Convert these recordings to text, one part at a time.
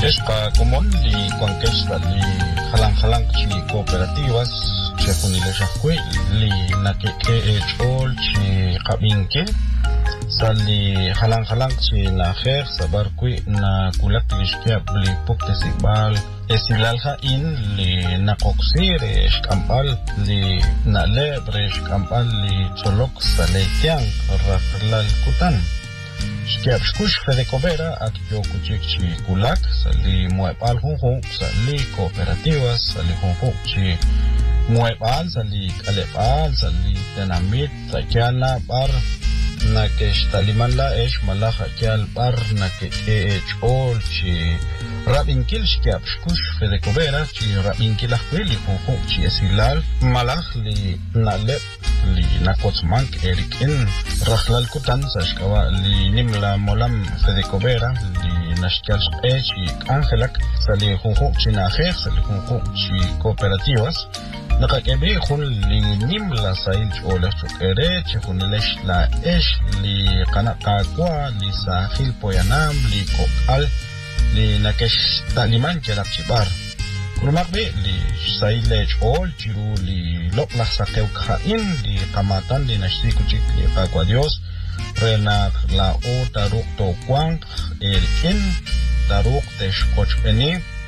Esqa común li conquista li halang chi cooperativas che funileshaqui li nakeke echol chi qabinke sali halang chi na kher sabarqui na kulak lishkia li poktesikbal esilalha in li nakoksir eshkampal li nalebre eshkampal li cholok saletian raflal kutan Shkiab shkush fede cobera at yo kuchikchi kulak sali muebal hunhun sali cooperativas sali hunhun chi muebal sali kalebal sali tenamit sakyala bar na que taliman la esh malaja kyal bar na que ol chi rabinkil shkiab shkush fede cobera chi rabinkil akwili hunhun chi esilal malaj li nalep li nakotsmank erikin rahlal kutan sashkawa li nimla molam fede cobera li nashkal chi angelak sali hunhu chi najer sali hunhu chi cooperativas nakakebe khun li nimla sail chola chukere chi khunilesh la esh li kanakakwa li sahil poyanam li kokal li nakesh taliman kelak chibar Kurmakbe li sailej ol chiru li loklak sakew kain li kamatan li nashikuchik li kakwa Dios renak la o taruk to kwang erikin taruk teshkochpeni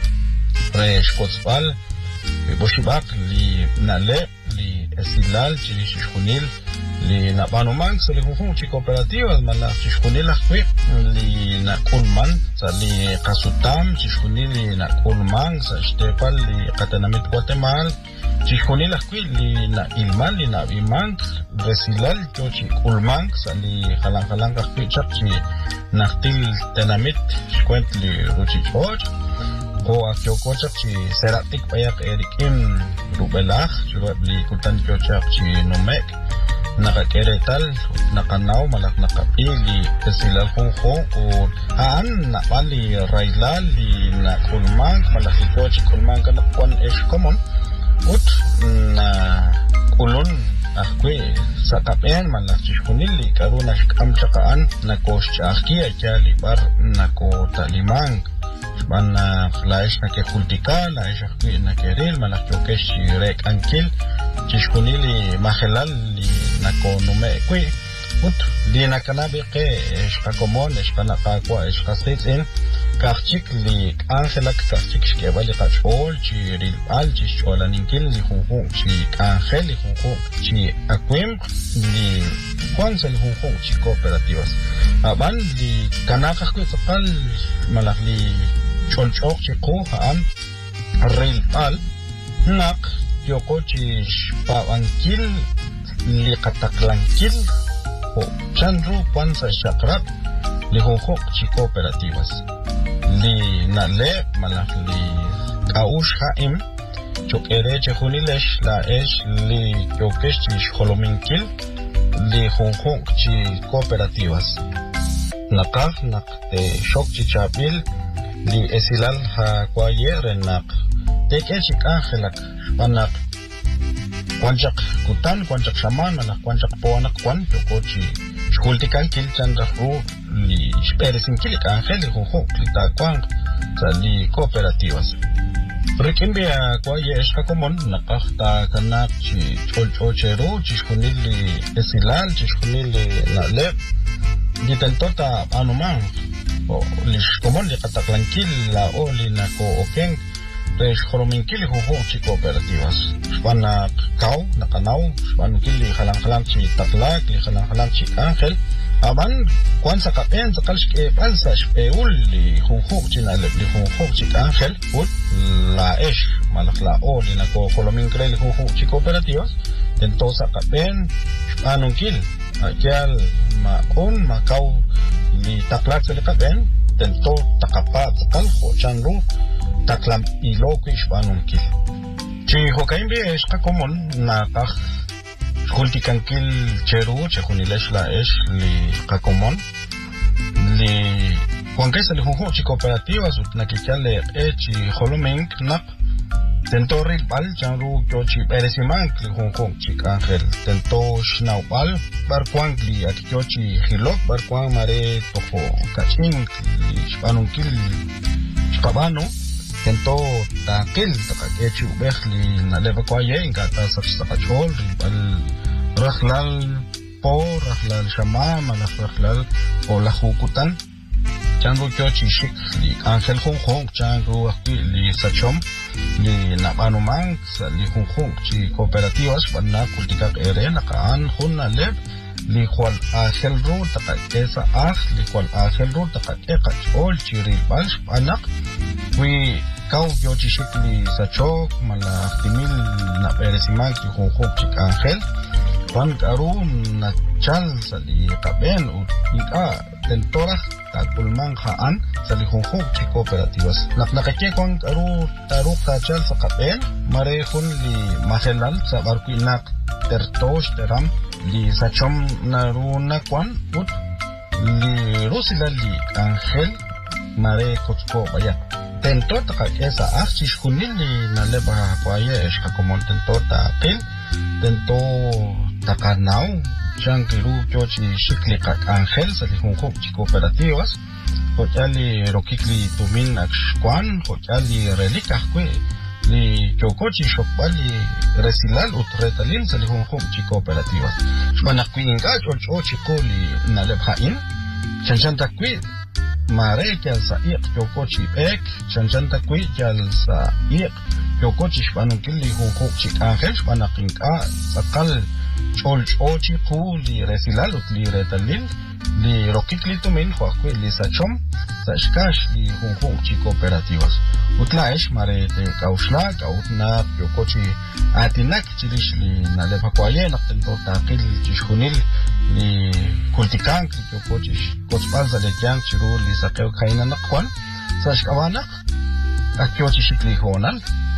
reshkotzpal boshibak li nale li esilal chili shishkunil li nabanumang sa li huhung chi cooperativas malak chishkunil akwi li nakulman sa li kasutam chishkunil li nakulman sa shtepal li katanamit Guatemala chishkunil akwi li na ilman li nabimang resilal cho chi kulman sa li halang akwi chak chi naktil tenamit shkwent li ruchichot ko akyo kochak chi seratik payak erikim rubelach churab li kutan kochak chi nomek nakakeretal nakanaw malak nakapili kesilal hunho o aan napali railal li nakulmang malaki koch kulmang kanakwan esh common ut na kulon akwe sa kapen malak chishkunili karuna shkam chakaan nakosh chaki akyali bar nako talimang Bana laish na ke kultika laish akwi na keril malak chokesh rek ankil chishkunili mahelal li nako nume kwi ut li nakanabe ke eshkakomon eshkanakakwa eshkasitin kachik li angelak kachik shkebali kachol chi rilpal chi sholaninkil li hunhu chi angel li hunhu chi akwim li kwanza li hunhu chi cooperativas aban li kanakakwi tsakal malak li cholchok chi kuhaan rilpal nak yoko chi pawankil li kataklankil o chanru kwanza shakrap li honhok chi cooperativas li nale malak li kaush haim chok ere che hunilesh la esh li yokesh chi shkolominkil li honhok chi cooperativas nakah nak te shok chi chabil li esilal ha kwayer nak teke chik angelak panak kwanchak kutan kwanchak shaman malak kwanchak poanak kwan yokochi shkultikan kil chandrahu li speresin kilik angel li hunhu klita kwang sa li cooperativas Rikimbia kwaye eshka komon nakakta kanak chi cholchochero chishkunil li esilal chishkunil li nalep di tentota anumang o lish komon li kataklankil la o li nako okeng Resh Horominkil huhu chi cooperativas. Shpanak kau nakanaw, shpanukil li halang chi taklak, li halang chi angel. Aban kwan sa kapen sa kalshke balsa shpeul li huhu chi nalep li huhu chi angel ut la esh malakla o li nako Horominkil li huhu chi cooperativas. Tento sa kapen shpanukil akyal maun makau li taklak sa li kapen. Tento takapat sa kalho chanru taklam iloko ishpanunkil. Chi hokaimbe eshka komon na kah shkultikankil cheru chehunilesh la esh li kakomon li kwankesa li hunhu chi cooperativas ut nakikyale chi holomink nak tentoril bal chanru kyochi peresimank li hunhu chi angel tento shnau bal bar kwang li akyochi hilok bar kwang mare toho kachink li ishpanunkil Chpabano tento takil takakechu behli na leva kwaye inga ta sakachol ribal rakhlal po rakhlal shama malak rakhlal o la hukutan chango kyochi shik li angel hong chango akwi li sachom li nabano mang sa li hong chi cooperativas banna kultikak ere nakaan hun na lev li kwal angel ro takakesa li kwal angel ro takakechol chiril balsh anak wi kau kyochi shik li sachok malak timil na peresimang ki hong chik angel Juan Karun na chal sa li kaben o ika tentora tagpulmang haan sa li hong chi cooperativas. Nakakake Juan Karu taruk ta chal sa kaben marehon li mahelal sa barquinak tertosh teram li sachom na runa kwan ut li rusila li angel mare kotsko baya. Tentor takake sa archis kunil li naleba kwaye eshkakomon tentor takil tento takanaw siyang kiru kyochi shikli kak angel sa lihungkok chi cooperativas kotyali rokikli tumin akshkwan kotyali relikah kwe li kyokochi shokbali resilal utretalin sa lihungkok chi cooperativas shmanakwi inga chochi ko li nalebhain chanchanta kwe mare kyal sa iq kyokochi ek chanchanta kwe kyal sa iq kyokochi shpanungkil lihungkok chi angel shmanakinka sakal Chochi ku li resilal ut li retalil li rokikli tumin huakwe li sachom sa shkash li hung chi cooperativas utlaish mare te kaushla kautna yokochi atinak chilish li nalepa kwaye naktentor takil chishunil li kultikank li yokochi kochpal sa lekyang chiru li sakeo kaina nakwan sa shkawanak akyochi shikli honal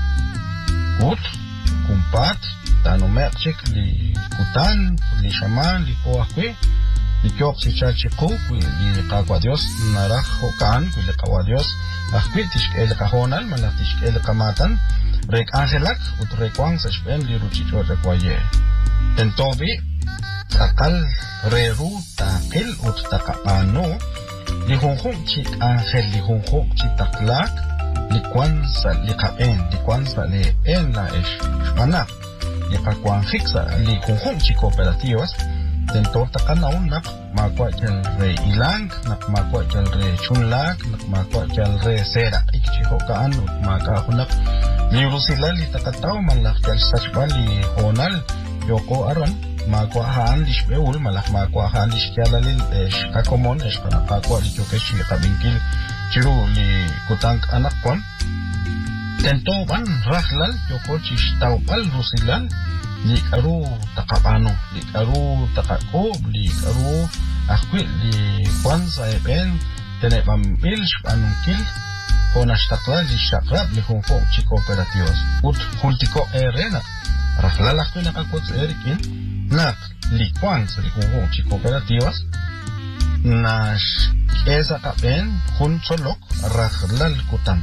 ut kumpat tano merchik li kutan li shaman li poakwe li kyok si chachiku li kakwa Dios naraj hokan li kawa Dios akwe tishkel kahonal malak tishkel kamatan rek angelak ut rekwang sa shpen li ruchicho rekwaye tentobi takal reru takil ut takapano li hongkong chik angel li hongkong chik taklak li kwansa li kaen li kwansa li en la esh shmanak Yakakuan fixa li hong chi cooperativas tentor takanaun nak makwa jal re ilang nak makwa jal re chunlak nak makwa jal re sera ikchi hokaan ut maka hunak li rusila li takataw malak jal sachbali honal yoko aran makwa haan lishbeul malak makwa haan lishkialalil kakomon kanakakwa li jokeshi kabingkil chiru li kutank anakwan tentoban rahlal yokochi tawpal rusilal li karu takapano li karu takakob li karu akwi li kwanza eben tenebam bilsh anungkil konashtakla li shakrab li hongkong chi cooperativas ut hultiko erena rahlal akwi nakakots erikin nak li kwanza li hongkong chi cooperativas nash kesa kapen hun solok rahlal kutam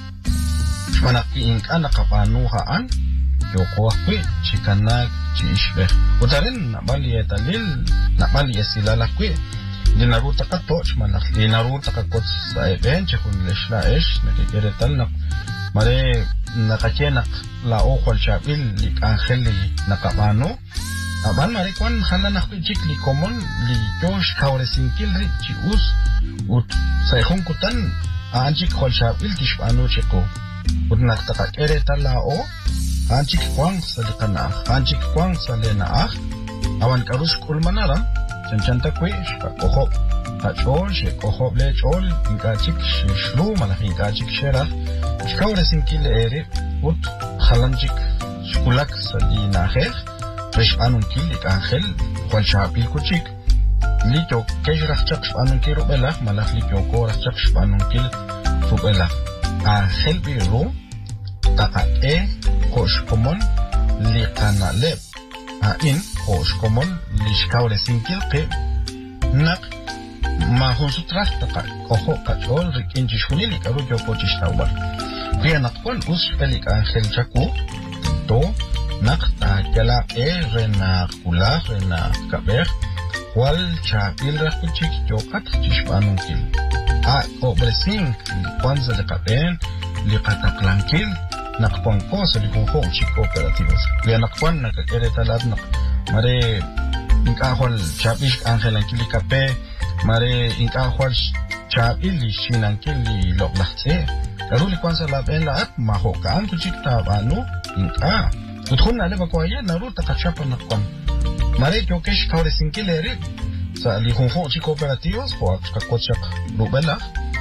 Manaki inka nakapanuhaan yoko akwi chikanak chishbeh utarin nabali etalil nabali esilalakwi dinaruta katoch manak dinaruta kakot sa eben chekun leshla esh nakikeretal nak mare nakakenak lao kwal chabil lik angel li nakapano aban mare kwan hanan akwi chik li komon li josh kauresinkil rik chi us ut sa kutan anjik kwal chabil tishpano cheko Unak takakere talao anchik kwang sa likanah anchik kwang sa lenah awan karus kulmanaram chanchanta kwe koho kachol she koho le chol ingachik shlu malaki ingachik shera shkawre sinkil ere ut khalanjik shkulak sa linahel fresh anun kilik angel kwal shapil kuchik lito kejrach chak anun kiro belah malak lito ko rachak anun kil subela Angel biru takae kosh komon li kanalep in kosh komon li shkaure sinkil ke nak mahusutras taka koho kachol rikin jishunili karu joko chishtawar kaya nakwan us pelik angel chaku to nak takela rena kula rena kaber wal chapil rakuchik jokat chishpanungkil obresin kwanza de kapen li kataklanquil nakpan cosa li junjo chico operativos li nakpan nakakere talad nak mare inkahol chapish angelanquil li kape mare inkahol chabil li shinanquil li loklaxe karu li kwanza la ben la at mahokan tu chikta banu inka utkhun ale bakwaya naru takachapa nakpan mare kyokesh kaure sinkileri sa li junjo chico operativos o akakochak rubela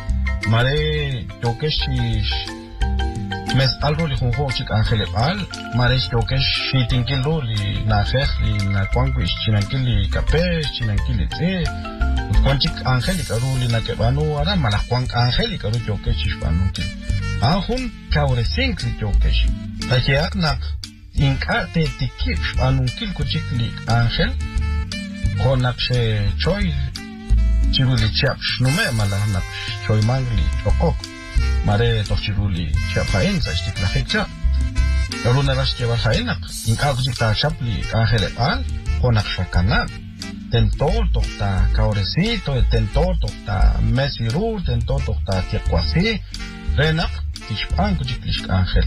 mare kyokesh mes algo li junjo chik angele al mare kyokesh shitinkilo li nakhekh li nakwangu chinankil li kape chinankil li tse kwanchik angeli karu li nakebanu ara malakwang angeli karu kyokesh shpanu ki ahun kaure sink li kyokesh takiak nak inka te tikip shpanu kil kuchik li angel konak she choy chiruli chap shnume malanak choy mangli chokok mare tochiruli chap hain sa stik la hekcha karuna ras ke haina inka kuchik ta chapli angel al konak shakana tentor tokta kauresito tentor tokta mesiru tentor tokta tikwasi renak tishpan kuchik lish angel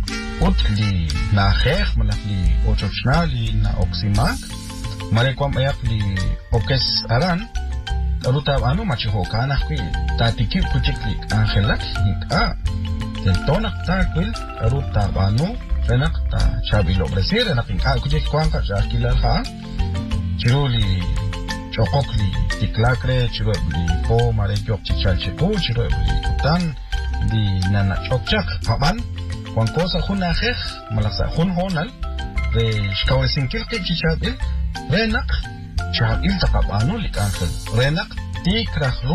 utli na khekh malakli ochochnali na oximak mare kwam ayak li okes aran aruta anu machiho kana kwi tatiki kuchikli angelak nika tentonak takwil aruta anu renak ta chabilo bresir renak inka kuchik kwang ka jakilal ha chiruli chokokli tiklakre chiruli po mare kyok chichal chipo chiruli kutan di nana chokchak paban kwang kosa khuna khekh malaksa khun honal re shkawesinkil ke chichabil renak chabil takabano likangel renak tikrahlu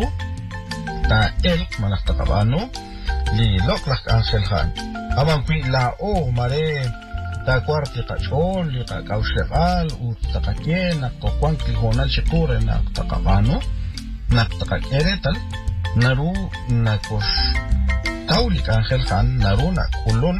ta elk malak takabano li loklak angel khan abang pi la o mare ta kwarti kachol li ka kaushlegal u takakien na kokwan klihonal shikure na takabano na takakeretal naru na kosh taulik angel khan naru na kulon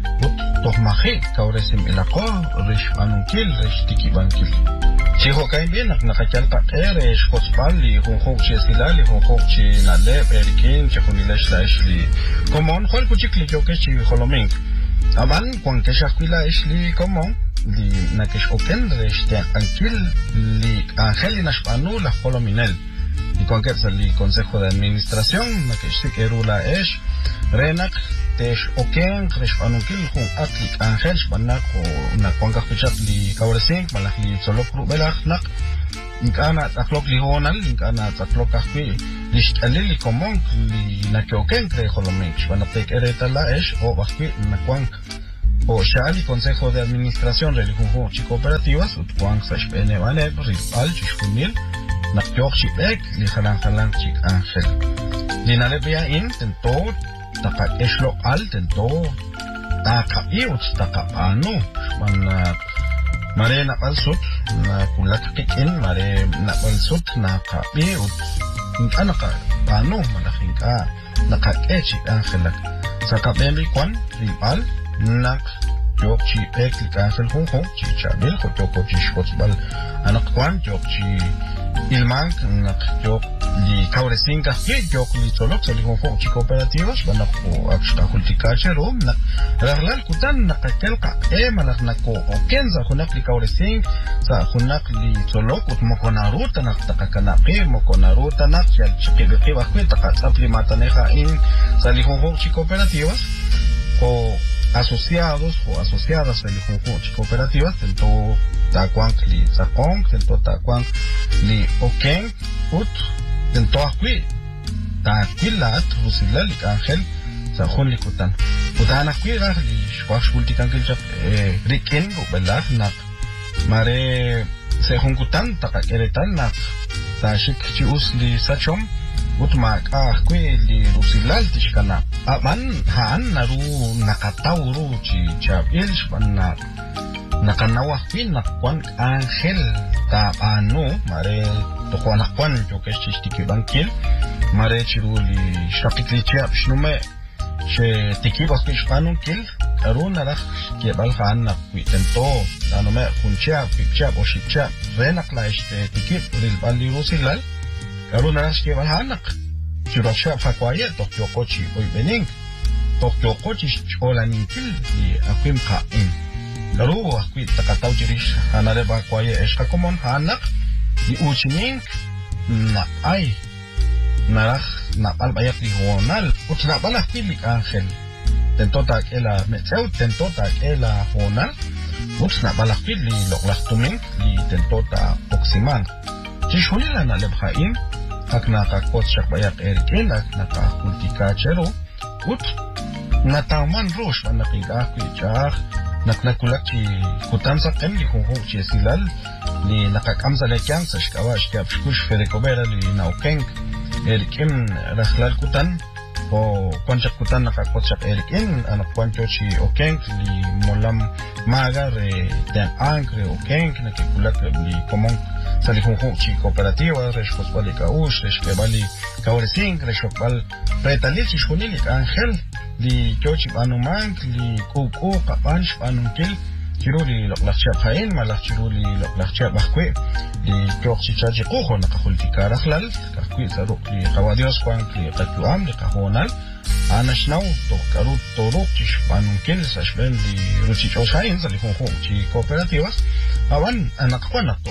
tohmahi kauresim ilako rish anunkil rish tikibankil chiho kain bien nakachal ka ere shkospali honjo chesilali honjo chi nale berkin chkhunilash lashli komon khol kuchikli jokechi holomink aban kon keshakwila ishli komon li nakesh oken rish te ankil li angeli nashpanu la holominel y cualquier sali consejo de administración nakesh sikerula esh renak tesh oken kresh anunkil hun atlik angel banak o na kwanga kuchat li kawresing malakli solok rubelak nak inkana taklok li honal inkana taklok akwi lisht alili komon li nakyoken kre holomik banak tek eretala esh o bakwi na kwang o shali consejo de administración de junjo chico operativas ut kwang sash bene vale ripal chishkunil nakyok chibek li halang chik angel li nalebia in tentot taka eslo al tento taka iut taka anu man mare na alsut na kulak kikin mare na alsut na ka iut inkana ka anu malaking ka naka echi angelak sa kabeli kwan ribal nak yok chi ek likasel honjo chi chabil ko chi shkotsbal anak kwan yok chi ilman nak yok li kauresinga yok li tsolok sali honjo chi cooperativas banak ko aksta hultikache rom nak raglal kutan nakakelka malak nako okenza hunak li kauresing sa hunak li tsolok ut mokonaruta nak takakanaqi mokonaruta nak yal chiqibiqi bakwita ka saplimata neja in sali honjo chi cooperativas o asociados o asociadas del conjunto cooperativas tento takwang li sakong tento takwang li oken ut tento akwi takilat rusilal angel sa khon likutan utana akwi ra li shwash multikan ke riken o belah nak mare se hunkutan takakeretan nak tashik chi usli sachom utma akwi li rusilal tishkana aman han naru nakatauru chi chabil shbanna nakanawa fin nakwan angel ta anu mare to kwan nakwan yo ke chistiki bankil mare chiruli shapikli chap shnume she tikibas ke shpanun kil aruna la ke bal han nak tento anome khuncha pikcha oshikcha renak la este tikib ril bali rusilal aruna la ke bal han nak churasha fakwaye tokyo kochi oibening tokyo kochi cholanintil li akwim khaim laru akwi takataw jirish hanare bakwaye eshka komon hanak li uchining na ay naraj na palbayak li honal utna balak pilik angel tentota ela metzeu tentota ela honal utna balak pili loklaktuming li tentota oksiman chishulila na lebhaim ak nakakot siya bayak erikin ak nakakultika chero ut natauman rosh man nakigakwi chak naknakulak chi kutansa kem li hunghong chi silal li nakakamsa lekyang sa shkawa shkab shkush ferekobera li naukeng erikin rahlal kutan o kwanchak kutan nakakot siya erikin anak kwancho chi okeng li molam magar ten angre okeng nakikulak li komong sa likhungkhung chi kooperativa reshkos bali kaush reshke bali kauresing reshok bal pretalil chi shunilik angel li kyochi banumang li kuku kapansh banungkil chiro li loklakcha phain malak chiro li loklakcha bakwe li kyochi chaji kuho nakahultika rakhlal kakwi saruk li kawadios kwang li katuam li kahonal anashnaw tokarut toruk chi banungkil sa shben li ruchi choshain sa likhungkhung chi kooperativas awan anak to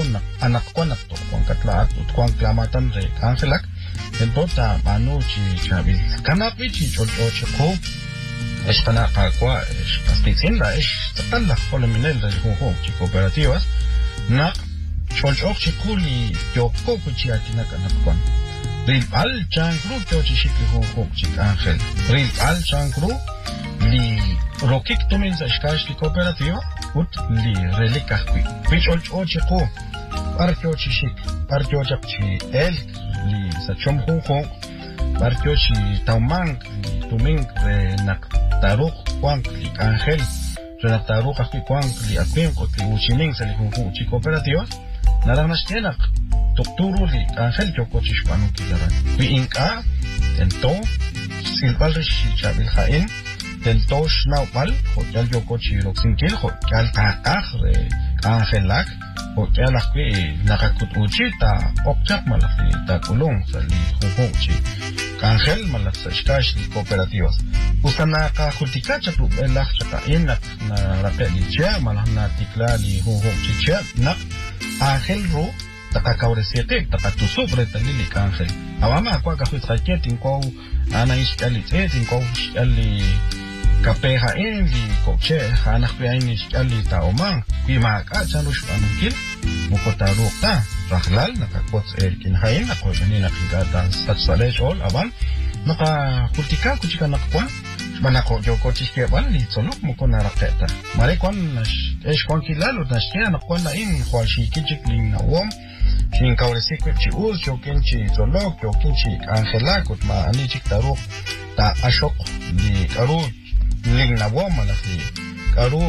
kwang katlaat ut kwang klamatan re kangelak entota manu chi chabil kanapi chi chocho ko esta kwa pastitsinda tatalla holominel de jujo chi cooperativas na chocho chi kuli yoko chi atina kanakwan ril al chankru chochi shiki jujo chi angel ril al chankru li rokik tumin sa shkash li cooperativa ut li relikakwi pichocho chi ko parkyo chi shik parkyo chi el li sa chomhung parkyo chi taumang li tuming re nak taruk kwang li angel re nak taruk akwi kwang li akwim ko li uchining sa li hung chi cooperativa narangnas tienak tukturu li angel kyoko chi shpanu kilaran kwi inka tento silbal re shi chabil hain tento shnaupal hotel kyoko chi roksinkil hotel kakak re angelak hotel akwi nakakut uchi ta okchak malak li ta kulong sa li hung chi Angel malak sa shkash li cooperativas. Usa nakakultika chaklu belak chaka inak na rape li chia malak na tikla li huhong chi chia nak Angel ro takakauresete takatusub retalili ka Angel. Awama kwa kahuit kaket inko anaiskali tset inko shkali kapeha li kokche anak pe ini shkali taomang bimaka chanush panungkil mukotaruk ta rahlal nakakots erkin hain ako jani nakigatan satsalej all aban nakakultika kuchika nakakwan manako joko chiske ban li tsolok muko naraketa mare kwan esh kwan kilalo nashkia nakwan na in khwal shikichik ling na wom shin kauresikwe chi uz jokin chi tsolok jokin chi angela kut ma ani chik taruk ta ashok li karu ling na wom malaki karu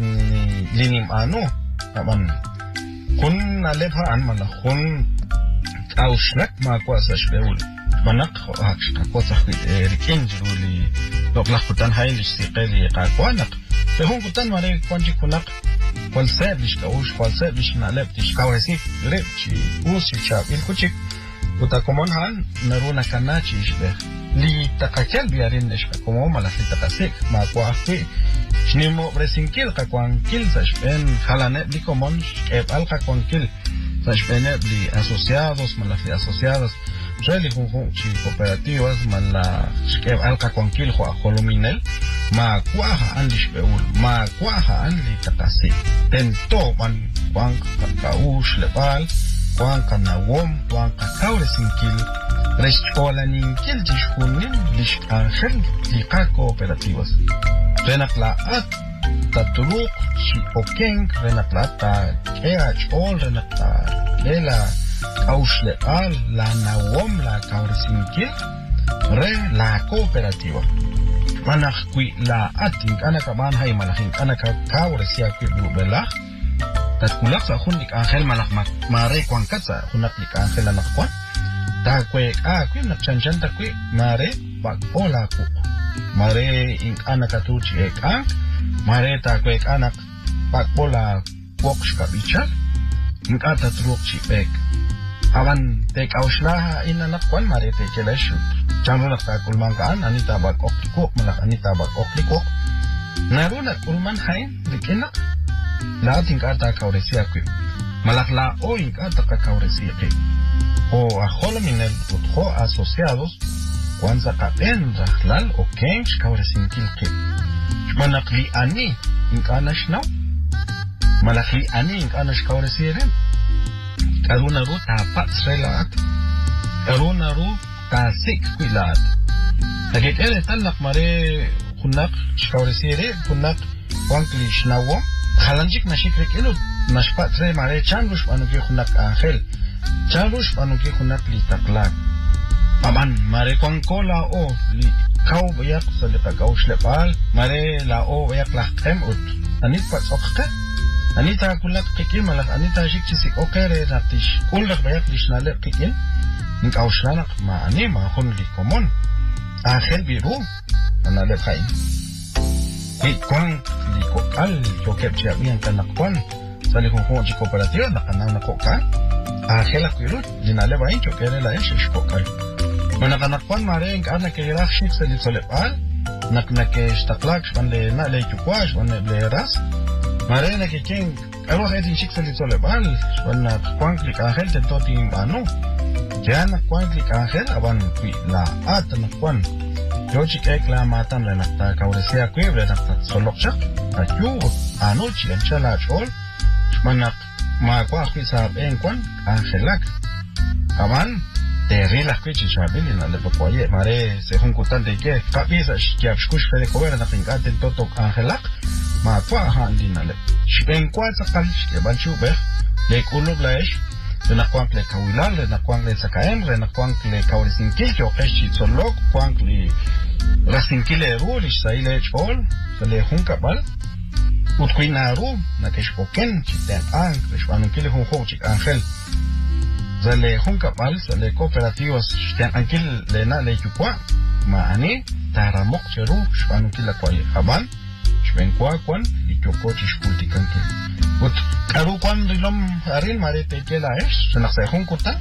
linim ano aban kun nalephaan malak kun ausnak makwa sa shbeul manak hakshka sakit rikin juli loklak kutan hain istiqali qakwanak fehun kutan mare kwanji kunak kwal sabish kaush kwal sabish nalep tishkawresik repchi usi chabil kuchik uta komon han naruna kanachi ishbe li takakal biarin neshka komo malak li takasik makwa akwi Shnimo bresinkil kakwankil sa shpen halanet li komon shkep al kakwankil sa shpenet li asociados malaki asociados Reli junjun chi cooperativas mala shkep al kakwankil ho holominel ma kwaha an li shpeul ma kwaha an li takasi tento man kwang kakaush lepal kwang kanawom kwang kakaurezinkil reshkola ninkil jishkunin lishk angel li cooperativas Renaklaat taturuk si okeng renaklaat ta keach all renakta lela kausle al la nawom la kauresinkil re la cooperativa manak kui la ating anak man hay malaking anak kauresia kui bela tatkulak sa hundik angel malak mare kwangkat sa hunaklik angel anak kwan ta kwe kui nakchanchan ta kui mare bag ola ku Mare ing anak atuchi ek ang Mare ta kwek anak pakbola woksh kabichal Ing atatruk chi ek aban te kaushla inanak kwan mare te kelashut chanruna ka kulman kan anita bak okliko malak anita bak okliko naruna kulman hain dikinak la tingkata kauresia ku malak la o inkata ka kauresia ke o a holominel utho asociados kwanza kapen rahlal o kench kauresin kilke manak li ani inkanash now malak li ani inkanash kauresieren karuna ru tapat selat karuna ru tasik kuilat takit talak mare kunak kauresiere kunak wankli shnawo khalanjik nashikrek elu nashpat tre mare chanrush panuki kunak angel chanrush panuki kunak li taklak aman mare konkola o li kau bayak salika kau shlepal mare la o bayak lahem ut anit pat okka anita kulak kikin malak anita shikchisik okere ratish kulak bayak lishnale kikin nik aushlanak ma ani ma khun li komon angel biru anale khai kwang li kokal jokep chiamian kanakwan sali khon ji cooperativa nakana koka angel akiru linale bain jokere la esh kokal manakanakuan mare engana ke rakshik sali solepal naknake shtaklak shvanle na le chukwash vanle bleras mare na ke king aro hedin shik sali solepal shvanna kwankli angel te toti manu jana kwankli angel aban pi la atanakuan yochi ke kla matan le nakta kauresia kwebre nakta solokchak ayu anochi enchala chol shmanak ma kwa khisa benkwan angelak aban Terrila kwichi chabili na le pokoye mare se junkutan de que kapisa que abskush fere cover na fincate toto angelak ma kwa handina le shpen kwa sakal que banchu be le kulub laish de na kwang le kawilal le na kwang le sakaem le na kwang le kawrisinki yo keshi solok kwang le rasinkile ruli saile chol se le junkabal utkuinaru na keshpoken chiten ang keshpanunkile junjochik angel Zale hunkapal, zale cooperativos, shtian ankil lena le yukwa, maani, taramok cheru, shpanukila kwaye haban, shpenkwa kwan, likyoko chishkulti kankil. But karu kwan rilom arin mare tekela esh, senakse hunkuta,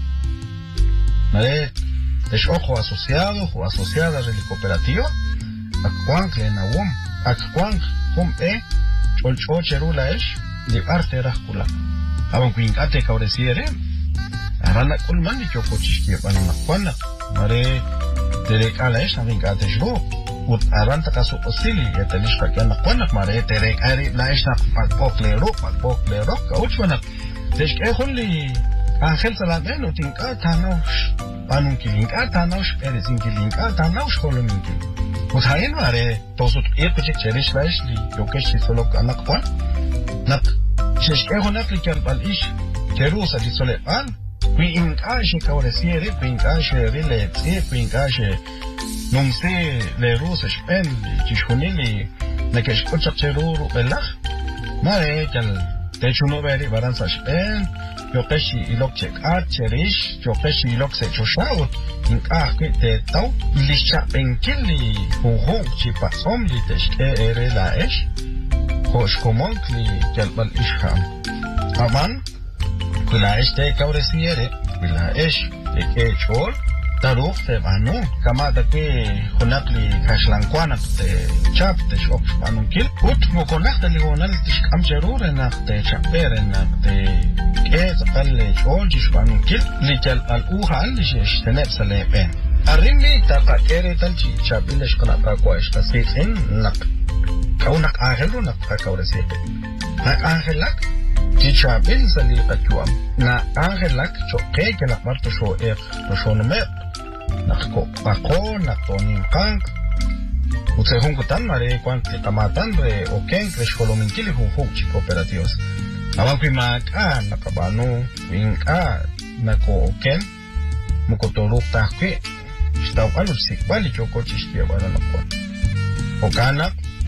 mare tesh ojo asociado o asociada de cooperativa, akwan klena wom, akwan hum cholcho cheru la esh, de arte rahkula. Aban kuinkate kauresiere, Arana kulman di choko chishki panana kwana mare terek alaish navin kate shro ut aranta kasu osili etelish pakana kwana mare terek ari laish na pakpoklero kauchwana tesh ke khulli angel salamen utinka tanosh panun kilinka tanosh peresin kilinka tanosh kholominki ut hayen mare tosut epchik cherish laish li yokeshi solo kana kwan nak shesh ke honak likal balish kerusa di solepan Quincache cauresiere, quincache riletse, quincache non se le ruse spen, chishunili, nekesh kochachero belach, mare kel techuno veri baranza spen, yokeshi ilokchek cherish, yokeshi ilokse choshaut, quincache te tau, ilisha penkili, hoho chipasom li teshke ere la esh, hosh komonkli kelbal isham. Aman, Kula este cauresiere, kula esh, que chol, taruk te manu, kama da que honakli kashlanquana te chap te shop panunkil, ut mokonak te ligonal tish amcherur enak te chaper enak te que zapalle chol tish panunkil, litel al uhal lish tenep salepen. Arrimli taka kere talchi chapilish kana kakwa esta sitin nak kaunak angelu nak cauresiere. Nak angelak Chichabil sali kachuam na angelak choke que la parte show to show no me nakko pako naktonim kank utse hunkutan mare kwante kamatan re oken kresh kolominkili hu chi cooperativos abapi maka nakabano winka nako oken mukotoruk takwe staw alusik bali choko chistia bala nakwa okana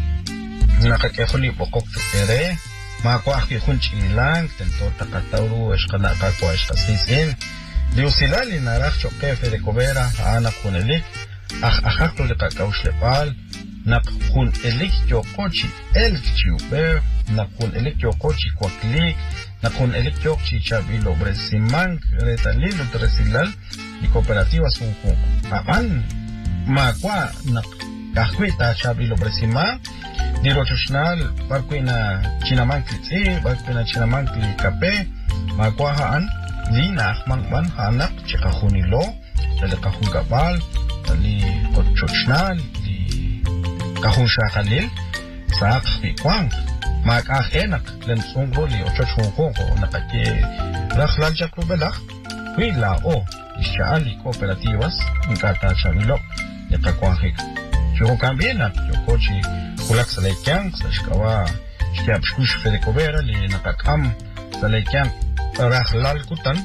nakakefoli pokok chukere Makwa ki khunchi lang tentor takatauru eshkana kakwa eshkasisin diusilali narakh choke fere kobera ana kunelik akhaklo le kakaush lepal nak khun elik chokochi elk chuber nak khun elik chokochi kwaklik nakon electro chichabilo bresimang retalilo tresilal y cooperativas un aban makwa nak kahwita chabilo bresima dirochonal barkwina chinamankli barkwina chinamankli kape makwa haan lina mangman hanak chikahunilo dali kahungabal dali kochochnal di kahunshakhalil sa kahwikwang makahenak len songroli ochochongongo nakake rakhlal belak huila o ishaali cooperativas nkata chamilo nekakwahik yo cambiena yo cochi kulak salaikyang sa shkawa shkiab shkush fedekobera li nakakam salaikyang rakhlal kutan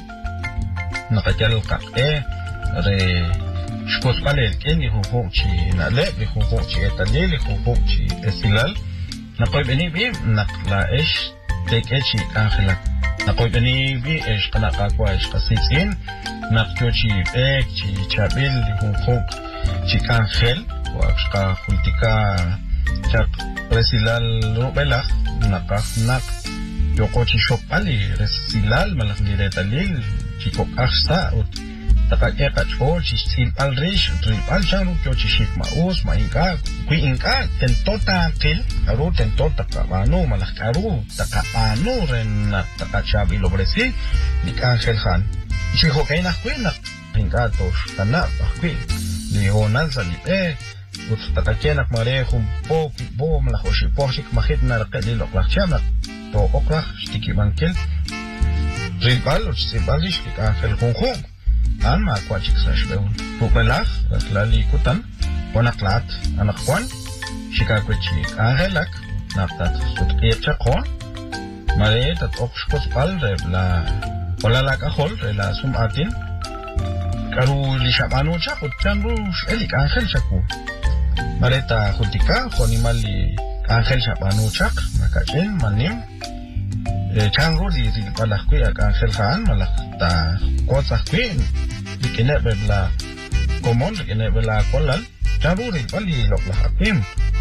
nakakyal kakte re shkos palel keni hukuchi nale li hukuchi etalili hukuchi esilal nakoy benibi nakla esh tek echi kangelak nakoy benibi esh kanakakwa esh kasitsin nakyochi ek chi chabil li hukuk chi kangel wakshka hultika chak resilal rubelak nakaknak yokochi shopali resilal malak niretalil chikok aksta ut takakya kachko chisil alrish tripal chanu kyochi shikma us mainka kui inka tentota kil aru tentota kabano malak aru takapano ren takachabi lobresi ni Ángel Han chiho kaina kuina inka tos kana bakwi ni honan salipe ut takakya nak mare hum po malak oshi poshik mahit na rakali loklakchama to okrak stiki bankel tripal ut sibalish ni Ángel Hong Alma kwachik sa shbeun pupelach raslali kutan wanaklat anakwan shikakwechi angelak naptat sut chakon mare tat okshkos pal rebla olala kahol rela sum atin karu li shabanu chakut chanru elik angel chaku mare ta khutika khonimali angel shabanu chak makachen manim chanru li palakwi ak Ángel Han malak ta kotsakwi dikene bela komon dikene bela kolal charuri bali lokla hapim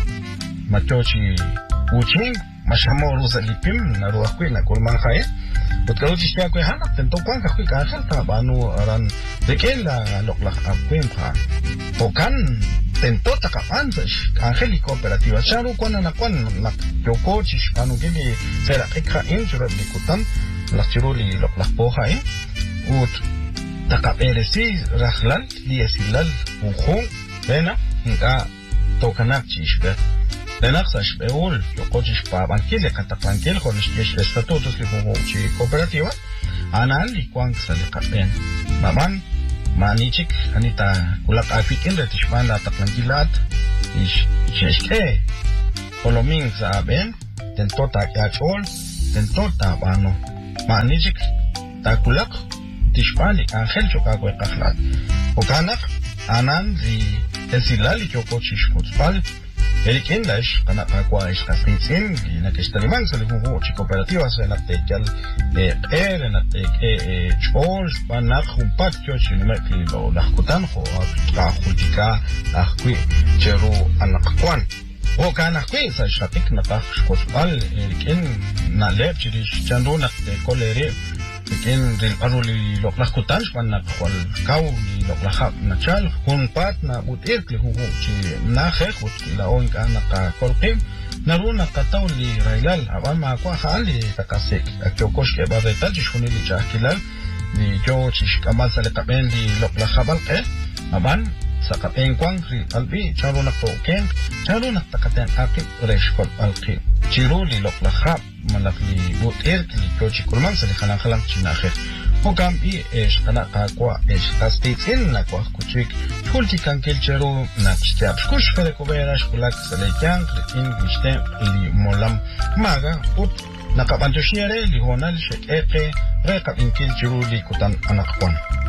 machochi uching mashamoro zalipim naru akwi na kolman khae utkaruchi sia kwe hanak tento kwang kakwi Ángel ta banu aran dikela lokla hapim kha tokan tento takapan Ángel cooperativa charu kwana na kwan nak yokochi panu gili sera ikha injura likutan lakchiruli lokla po khae ut takapelesi rakhlal liesilal unkhung bena hinga tokanak chishbe benak sashbeul yokochish pa bankile kataklankil khonish estatutos li chi cooperativa anali kwang sale kapen maman manichik anita kulak afikin retishman la taklankilat ish cheshke koloming saben tentota kyachol tentota bano manichik takulak tishpali Ángel chokakwe kaklat okanak anan ri esilali chokochish kutspal elikin lash kanakakwa ish kasitsin nakistaliman sa lihuhu chi kooperativa sa naktekyal naktek chol panak humpat chochi nimekli lo lakutan ho kahutika akwi cheru anakakwan o kanakwi sa shatik nakakshkutspal elikin nalep chirish chandu naktekolere Ken del aruli loklah kutan panak kwal kau ni loklah hap nachal hunpat na butir kli hu chi na khe khut la on ka na ka kolqim naruna qataw li railal aba ma kwa hali takasek akyokosh ke bade taj shuni li chakilal ni jo chish kamal sale kaben li loklah khabal ke aban sa kapen kwang ri albi charuna to ken charuna takaten akip resh kol alqi chiruli loklah khab malakli butir kli kochi kulman sali khalang chinahe hokam bi esh kana kwa esh kastin na kwa kuchik kulti kankel chero na chtiap kush fere kobera shkulak sale kyang in gishtem li molam maga ut nakabanto shiere li honal shek eke rekap inkil chiro li kutan anakwan